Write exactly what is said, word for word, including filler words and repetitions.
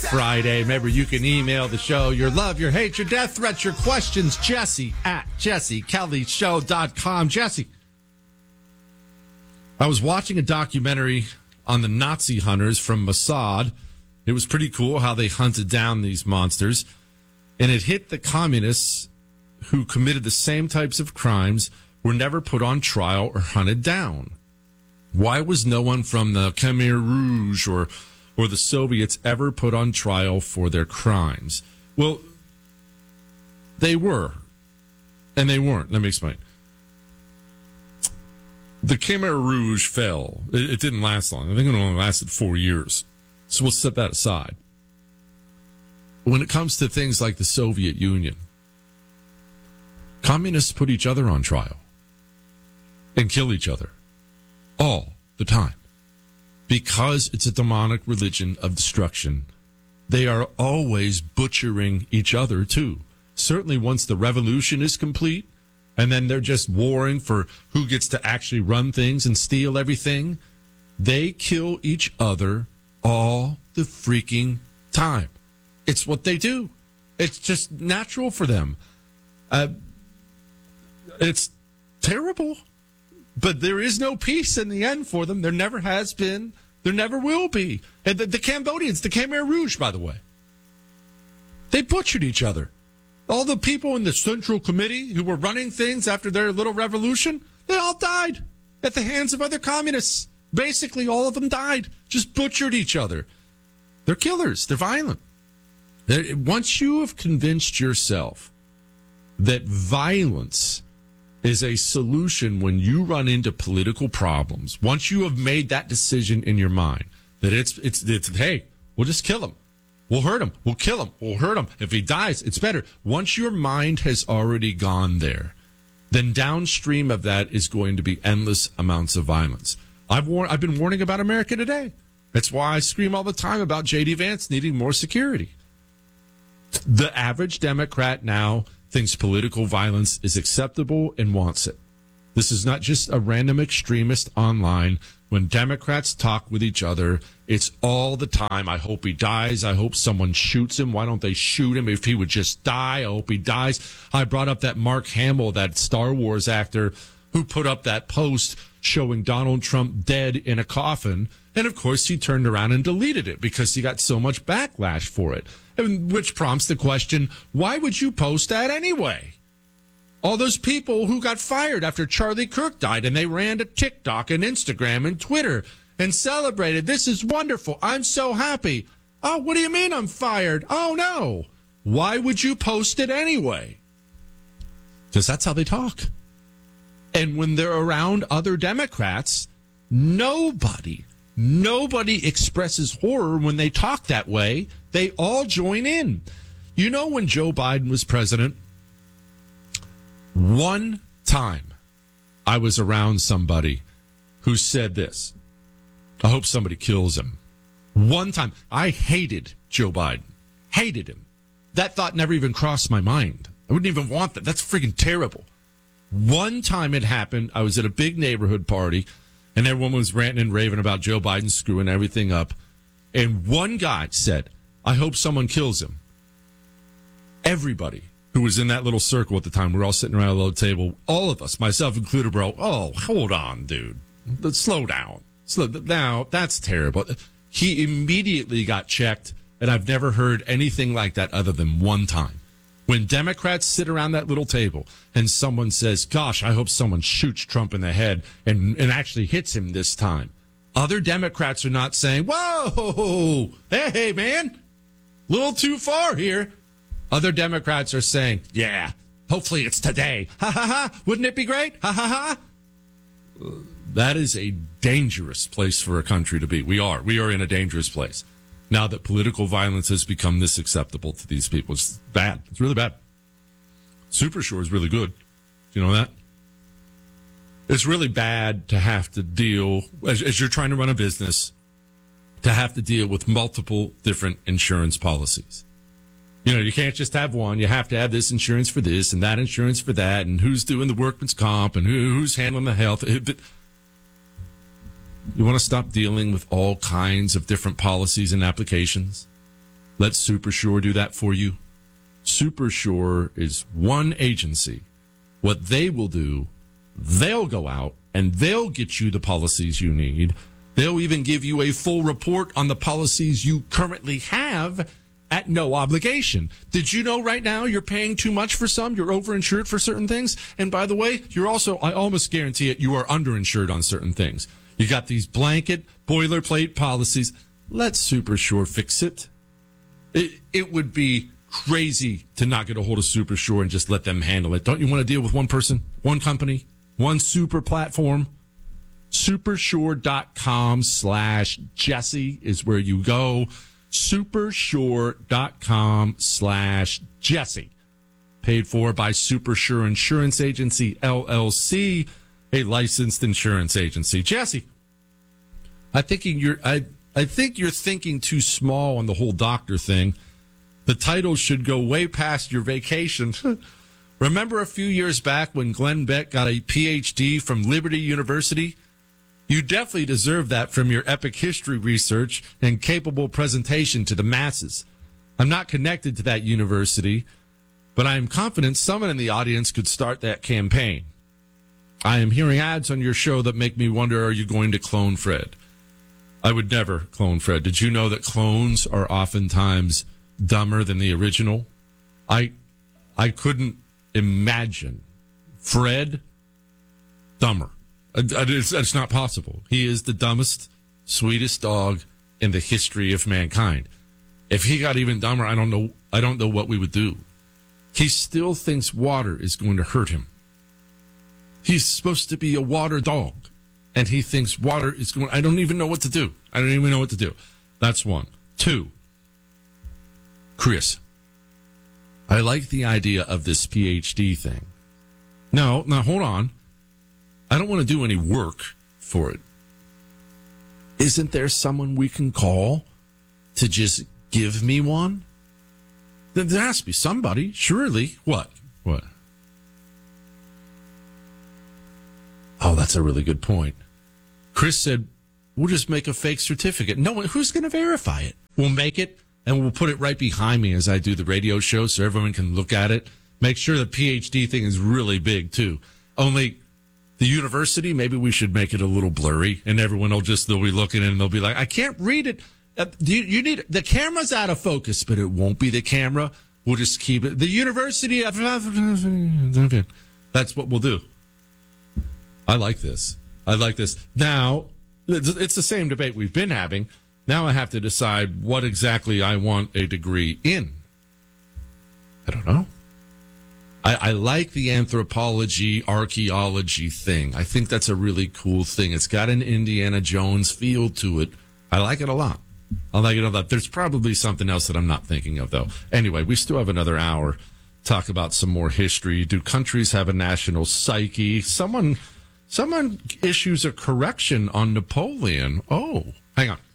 Friday. Remember, you can email the show your love, your hate, your death threats, your questions. Jesse at jesse kelly show dot com. Jesse, I was watching a documentary on the Nazi hunters from Mossad. It was pretty cool how they hunted down these monsters. And it hit the communists who committed the same types of crimes were never put on trial or hunted down. Why was no one from the Khmer Rouge or or the Soviets ever put on trial for their crimes? Well, they were, and they weren't. Let me explain. The Khmer Rouge fell. It, it didn't last long. I think it only lasted four years. So we'll set that aside. When it comes to things like the Soviet Union, communists put each other on trial and kill each other all the time. Because it's a demonic religion of destruction, they are always butchering each other, too. Certainly once the revolution is complete, and then they're just warring for who gets to actually run things and steal everything, they kill each other all the freaking time. It's what they do. It's just natural for them. Uh, it's terrible. But there is no peace in the end for them. There never has been. There never will be. And the, the Cambodians, the Khmer Rouge, by the way, they butchered each other. All the people in the Central Committee who were running things after their little revolution, they all died at the hands of other communists. Basically, all of them died. Just butchered each other. They're killers. They're violent. They're, once you have convinced yourself that violence is a solution when you run into political problems, once you have made that decision in your mind, that it's, it's, it's, hey, we'll just kill him. We'll hurt him. We'll kill him. We'll hurt him. If he dies, it's better. Once your mind has already gone there, then downstream of that is going to be endless amounts of violence. I've war- I've been warning about America today. That's why I scream all the time about J D Vance needing more security. The average Democrat now thinks political violence is acceptable and wants it. This is not just a random extremist online. When Democrats talk with each other, it's all the time. I hope he dies. I hope someone shoots him. Why don't they shoot him? If he would just die, I hope he dies. I brought up that Mark Hamill, that Star Wars actor, who put up that post showing Donald Trump dead in a coffin. And, of course, he turned around and deleted it because he got so much backlash for it. And which prompts the question, why would you post that anyway? All those people who got fired after Charlie Kirk died and they ran to TikTok and Instagram and Twitter and celebrated. This is wonderful. I'm so happy. Oh, what do you mean I'm fired? Oh, no. Why would you post it anyway? Because that's how they talk. And when they're around other Democrats, nobody, nobody expresses horror when they talk that way. They all join in. You know, when Joe Biden was president, one time I was around somebody who said this: I hope somebody kills him. One time. I hated Joe Biden. Hated him. That thought never even crossed my mind. I wouldn't even want that. That's freaking terrible. One time it happened. I was at a big neighborhood party, and everyone was ranting and raving about Joe Biden screwing everything up. And one guy said, I hope someone kills him. Everybody who was in that little circle at the time, we were all sitting around a little table, all of us, myself included, bro, oh, hold on, dude. Let's slow down. Slow Now, that's terrible. He immediately got checked, and I've never heard anything like that other than one time. When Democrats sit around that little table and someone says, gosh, I hope someone shoots Trump in the head and, and actually hits him this time. Other Democrats are not saying, whoa, hey, man, a little too far here. Other Democrats are saying, yeah, hopefully it's today. Ha, ha, ha. Wouldn't it be great? Ha, ha, ha. That is a dangerous place for a country to be. We are. We are in a dangerous place. Now that political violence has become this acceptable to these people. It's bad. It's really bad. Super Shore is really good. Do you know that? It's really bad to have to deal, as, as you're trying to run a business, to have to deal with multiple different insurance policies. You know, you can't just have one. You have to have this insurance for this and that insurance for that, and who's doing the workman's comp and who, who's handling the health. But you want to stop dealing with all kinds of different policies and applications? Let Supersure do that for you. Supersure is one agency. What they will do, they'll go out and they'll get you the policies you need. They'll even give you a full report on the policies you currently have at no obligation. Did you know right now you're paying too much for some? You're overinsured for certain things. And by the way, you're also, I almost guarantee it, you are underinsured on certain things. You got these blanket boilerplate policies. Let Supersure fix it. It, it would be crazy to not get a hold of Supersure and just let them handle it. Don't you want to deal with one person, one company, one super platform? Supersure.com slash Jesse is where you go. Supersure.com slash Jesse. Paid for by Supersure Insurance Agency, L L C, a licensed insurance agency. Jesse, I think you're I I think you're thinking too small on the whole doctor thing. The title should go way past your vacation. Remember a few years back when Glenn Beck got a P H D from Liberty University? You definitely deserve that from your epic history research and capable presentation to the masses. I'm not connected to that university, but I am confident someone in the audience could start that campaign. I am hearing ads on your show that make me wonder, are you going to clone Fred? I would never clone Fred. Did you know that clones are oftentimes dumber than the original? I I couldn't imagine Fred dumber. It's, it's not possible. He is the dumbest, sweetest dog in the history of mankind. If he got even dumber, I don't know. I don't know what we would do. He still thinks water is going to hurt him. He's supposed to be a water dog, and he thinks water is going. I don't even know what to do. I don't even know what to do. That's one. Two. Chris, I like the idea of this P H D thing. No, now hold on. I don't want to do any work for it. Isn't there someone we can call to just give me one? There has to be somebody, surely. What? What? Oh, that's a really good point. Chris said, we'll just make a fake certificate. No one, who's going to verify it? We'll make it, and we'll put it right behind me as I do the radio show so everyone can look at it. Make sure the P H D thing is really big, too. Only the university, maybe we should make it a little blurry, and everyone will just, they'll be looking and they'll be like, I can't read it. Uh, you, you need, the camera's out of focus, but it won't be the camera. We'll just keep it. The university, that's what we'll do. I like this. I like this. Now, it's the same debate we've been having. Now I have to decide what exactly I want a degree in. I don't know. I, I like the anthropology, archaeology thing. I think that's a really cool thing. It's got an Indiana Jones feel to it. I like it a lot. I like it a lot. There's probably something else that I'm not thinking of, though. Anyway, we still have another hour. Talk about some more history. Do countries have a national psyche? Someone, someone issues a correction on Napoleon. Oh, hang on.